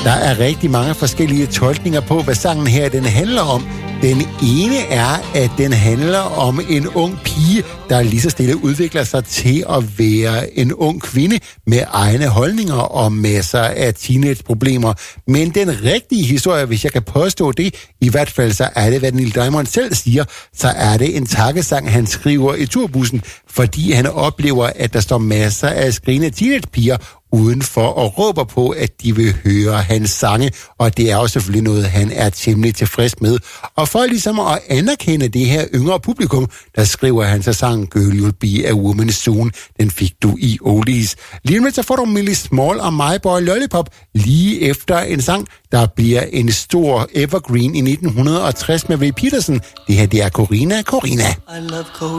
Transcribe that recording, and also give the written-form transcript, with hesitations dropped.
Der er rigtig mange forskellige tolkninger på, hvad sangen her den handler om. Den ene er, at den handler om en ung pige, der lige så stille udvikler sig til at være en ung kvinde med egne holdninger og masser af teenageproblemer. Men den rigtige historie, hvis jeg kan påstå det, i hvert fald så er det, hvad Neil Diamond selv siger, så er det en takkesang, han skriver i turbussen, fordi han oplever, at der står masser af skrigende teenagepiger udenfor og råber på, at de vil høre hans sange, og det er jo selvfølgelig noget, han er temmelig tilfreds med. Og for ligesom at anerkende det her yngre publikum, der skriver han så sangen Girl You'll Be a Woman Soon. Den fik du i Oldies. Lige med så får du Millie Small og My Boy Lollipop lige efter en sang, der bliver en stor evergreen i 1960 med Ray Peterson. Det her, det er Corrina.